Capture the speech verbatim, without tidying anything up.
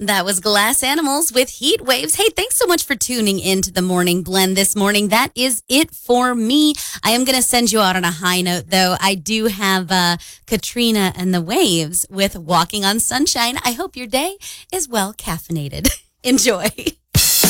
That was Glass Animals with Heat Waves. Hey, thanks so much for tuning in to the Morning Blend this morning. That is it for me. I am going to send you out on a high note, though. I do have uh, Katrina and the Waves with Walking on Sunshine. I hope your day is well caffeinated. Enjoy.